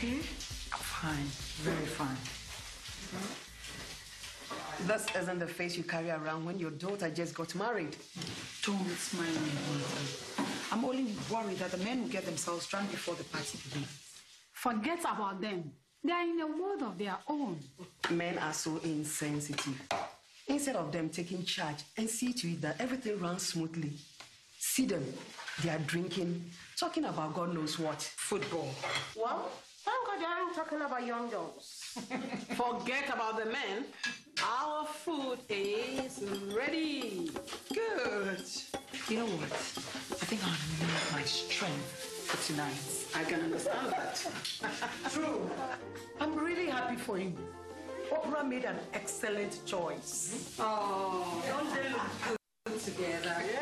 okay? Fine, very fine. This isn't the face you carry around when your daughter just got married. Don't smile on me. I'm only worried that the men will get themselves drunk before the party begins. Forget about them. They are in a world of their own. Men are so insensitive. Instead of them taking charge and see to it that everything runs smoothly, see them, they are drinking, talking about God knows what. Football. Well, thank God they aren't talking about young girls. Forget about the men. Our food is ready. Good. You know what? I think I'll need my strength for tonight. I can understand that. True. I'm really happy for you. Oprah made an excellent choice. Oh, don't they look good together?